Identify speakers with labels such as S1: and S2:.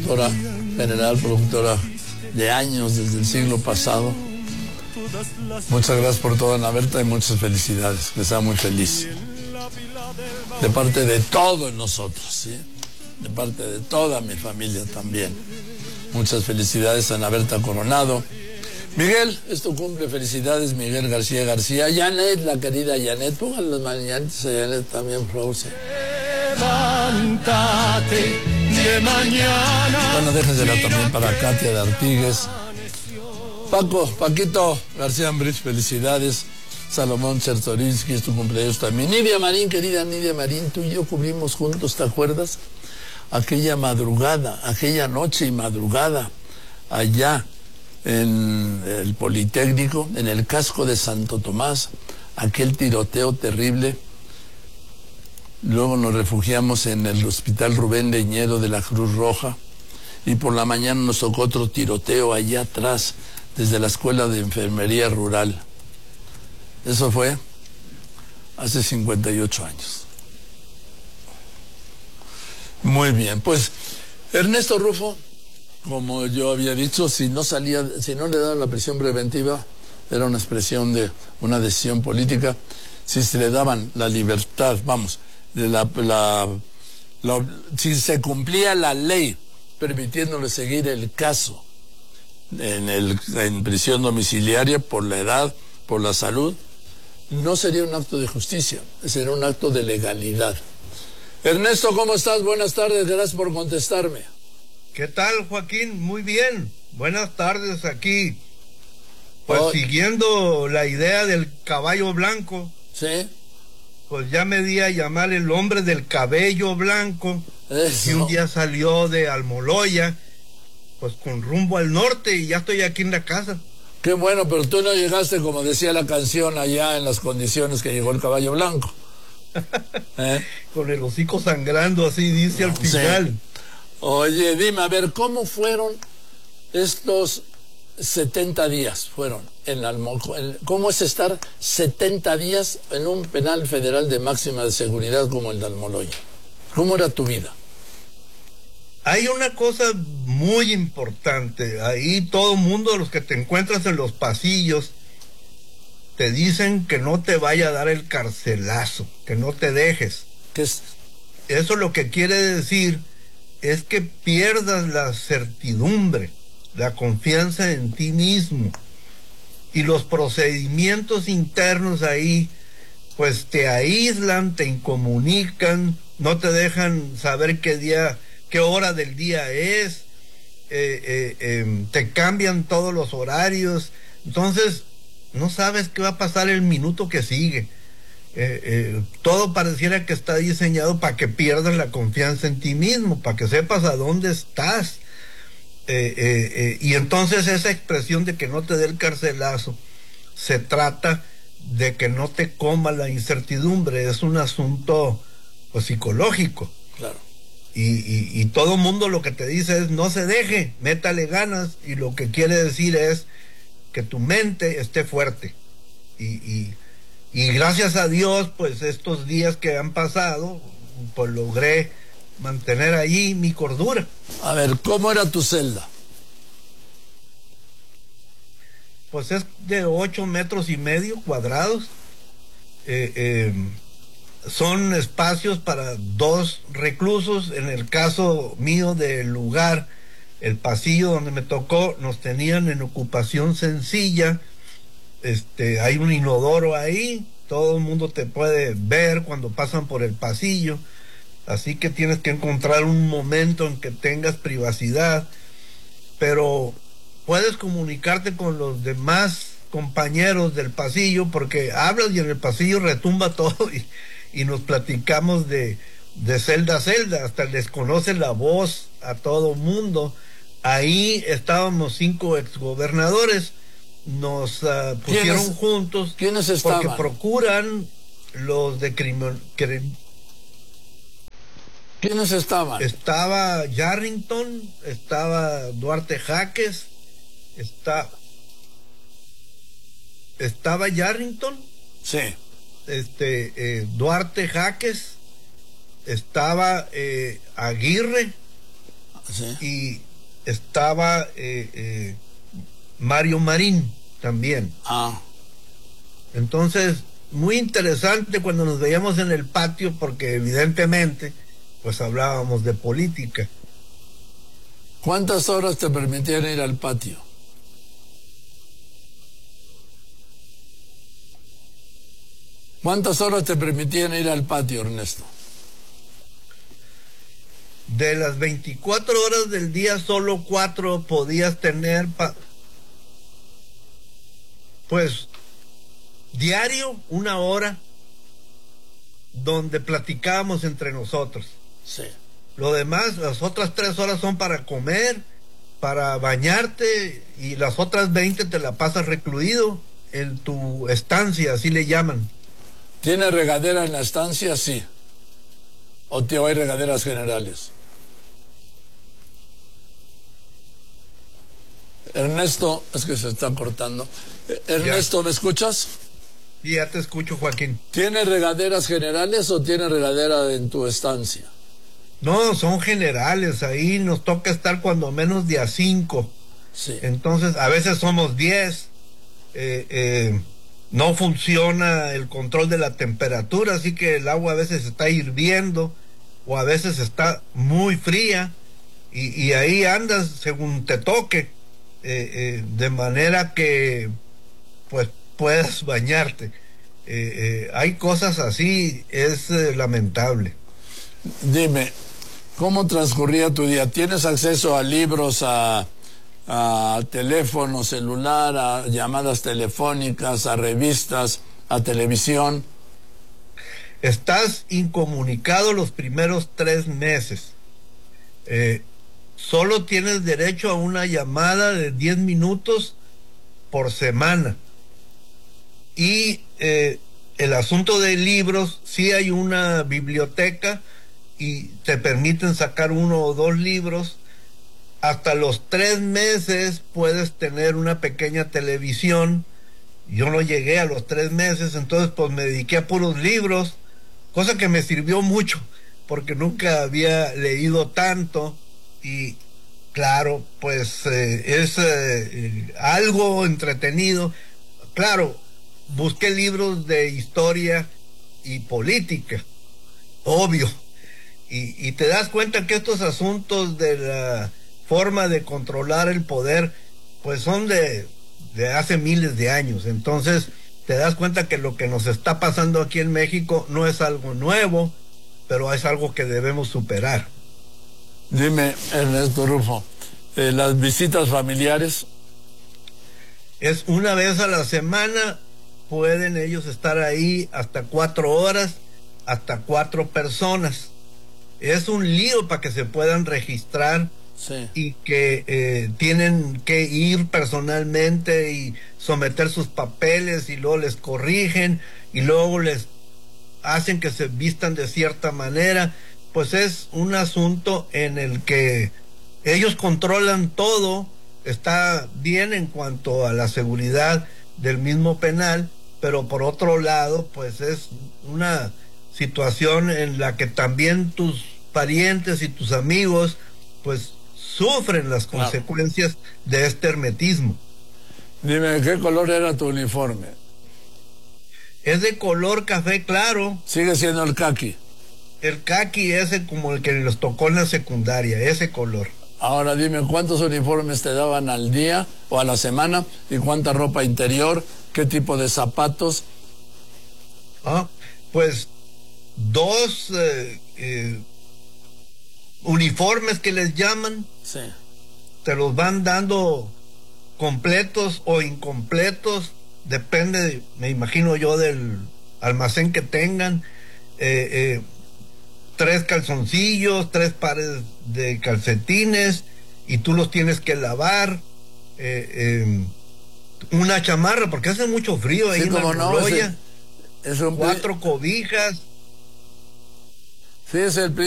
S1: productora general, productora de años, desde el siglo pasado. Muchas gracias por todo, Ana Berta, y muchas felicidades. Que sea muy feliz. De parte de todos nosotros, ¿sí? De parte de toda mi familia también. Muchas felicidades, Ana Berta Coronado. Miguel, es tu cumple, felicidades, Miguel García García. Janet, la querida Janet, pongan las mañanitas a Janet también, Flauce. Levántate de mañana. Bueno, déjensela también para Katia de Artigues. Paquito García Ambridge, felicidades. Salomón Chertorinsky, es tu cumpleaños también. Nidia Marín, querida Nidia Marín, tú y yo cubrimos juntos, ¿te acuerdas? Aquella madrugada, aquella noche y madrugada, allá en el Politécnico, en el casco de Santo Tomás, aquel tiroteo terrible. Luego nos refugiamos en el Hospital Rubén Leñero de la Cruz Roja, y por la mañana nos tocó otro tiroteo allá atrás, desde la Escuela de Enfermería Rural. Eso fue hace 58 años. Muy bien, pues Ernesto Rufo, como yo había dicho, si no le daban la prisión preventiva, era una expresión de una decisión política. Si se le daban la libertad, vamos, si se cumplía la ley permitiéndole seguir el caso en prisión domiciliaria por la edad, por la salud, no sería un acto de justicia, sería un acto de legalidad. Ernesto, ¿cómo estás? Buenas tardes, gracias por contestarme.
S2: ¿Qué tal, Joaquín? Muy bien, buenas tardes aquí. Pues siguiendo la idea del caballo blanco.
S1: Sí.
S2: Pues ya me di a llamar el hombre del cabello blanco. Eso. Y un día salió de Almoloya, pues con rumbo al norte, y ya estoy aquí en la casa.
S1: Qué bueno, pero tú no llegaste, como decía la canción, allá en las condiciones que llegó el caballo blanco.
S2: Con el hocico sangrando, así dice al final.
S1: Sí. Oye, dime, a ver, ¿cómo fueron estos 70 días? ¿Cómo es estar 70 días en un penal federal de máxima de seguridad como el de Almoloya? ¿Cómo era tu vida?
S2: Hay una cosa muy importante. Ahí todo el mundo, los que te encuentras en los pasillos, te dicen que no te vaya a dar el carcelazo, que no te dejes.
S1: ¿Qué es?
S2: Eso lo que quiere decir es que pierdas la certidumbre, la confianza en ti mismo. Y los procedimientos internos ahí, pues te aíslan, te incomunican, no te dejan saber qué hora del día es, te cambian todos los horarios, entonces no sabes qué va a pasar el minuto que sigue. Todo pareciera que está diseñado para que pierdas la confianza en ti mismo, para que sepas a dónde estás. Y entonces esa expresión de que no te dé el carcelazo, se trata de que no te coma la incertidumbre, es un asunto pues psicológico.
S1: Claro.
S2: Y todo mundo lo que te dice es no se deje, métale ganas, y lo que quiere decir es que tu mente esté fuerte. Y gracias a Dios, pues estos días que han pasado, pues logré mantener allí mi cordura.
S1: A ver, ¿cómo era tu celda?
S2: Pues es de 8,5 metros cuadrados. Son espacios para 2 reclusos. En el caso mío del lugar, el pasillo donde me tocó, nos tenían en ocupación sencilla. Hay un inodoro ahí, todo el mundo te puede ver cuando pasan por el pasillo, así que tienes que encontrar un momento en que tengas privacidad, pero puedes comunicarte con los demás compañeros del pasillo, porque hablas y en el pasillo retumba todo, y nos platicamos de celda a celda, hasta les conoce la voz a todo mundo. Ahí estábamos 5 exgobernadores, nos pusieron juntos.
S1: ¿Quiénes estaban?
S2: Porque procuran los de
S1: ¿Quiénes estaban?
S2: Estaba Yarrington, estaba Duarte Jaques, estaba Yarrington.
S1: Sí.
S2: Duarte Jaques, estaba Aguirre.
S1: Sí.
S2: y estaba Mario Marín también.
S1: Ah,
S2: Entonces, muy interesante cuando nos veíamos en el patio, porque evidentemente, pues hablábamos de política.
S1: ¿cuántas horas te permitían ir al patio? ¿Cuántas horas te permitían ir al patio, Ernesto?
S2: De las 24 horas del día, solo 4 podías tener, pues, diario, 1 hora, donde platicábamos entre nosotros.
S1: Sí.
S2: Lo demás, las otras 3 horas son para comer, para bañarte, y las otras 20 te la pasas recluido en tu estancia, así le llaman.
S1: ¿Tiene regadera en la estancia? Sí. ¿O hay regaderas generales? Ernesto, es que se está cortando. Ernesto, ¿me escuchas?
S2: Y ya te escucho, Joaquín.
S1: ¿Tiene regaderas generales o tiene regadera en tu estancia?
S2: No, son generales, ahí nos toca estar cuando menos de a 5.
S1: Sí.
S2: Entonces, a veces somos 10. No funciona el control de la temperatura, así que el agua a veces está hirviendo o a veces está muy fría, y ahí andas según te toque, de manera que pues puedas bañarte. Hay cosas así, es lamentable.
S1: Dime, ¿cómo transcurría tu día? ¿Tienes acceso a libros, a teléfono celular, a llamadas telefónicas, a revistas, a televisión?
S2: Estás incomunicado los primeros 3 meses. Solo tienes derecho a una llamada de 10 minutos por semana. Y el asunto de libros, sí hay una biblioteca y te permiten sacar 1 o 2 libros. Hasta los 3 meses puedes tener una pequeña televisión. Yo no llegué a los 3 meses, entonces pues me dediqué a puros libros, cosa que me sirvió mucho, porque nunca había leído tanto. Y claro, pues es algo entretenido. Claro, busqué libros de historia y política, obvio, y te das cuenta que estos asuntos de la forma de controlar el poder, pues son de hace miles de años. Entonces te das cuenta que lo que nos está pasando aquí en México no es algo nuevo, pero es algo que debemos superar.
S1: Dime, Ernesto Rufo, las visitas familiares.
S2: Es una vez a la semana, pueden ellos estar ahí hasta 4 horas, hasta 4 personas. Es un lío para que se puedan registrar.
S1: Sí.
S2: Y que tienen que ir personalmente y someter sus papeles, y luego les corrigen y luego les hacen que se vistan de cierta manera. Pues es un asunto en el que ellos controlan todo, está bien en cuanto a la seguridad del mismo penal, pero por otro lado pues es una situación en la que también tus parientes y tus amigos pues sufren las consecuencias de este hermetismo.
S1: Dime, ¿qué color era tu uniforme?
S2: Es de color café claro.
S1: Sigue siendo el caqui.
S2: El caqui ese como el que les tocó en la secundaria, ese color.
S1: Ahora dime, ¿cuántos uniformes te daban al día o a la semana? ¿Y cuánta ropa interior? ¿Qué tipo de zapatos?
S2: Pues 2 uniformes que les llaman.
S1: Sí.
S2: Te los van dando completos o incompletos, depende, me imagino yo, del almacén que tengan. 3 calzoncillos, 3 pares de calcetines, y tú los tienes que lavar. Una chamarra, porque hace mucho frío ahí, sí, en la Moloya. 4 cobijas.
S1: Sí, es el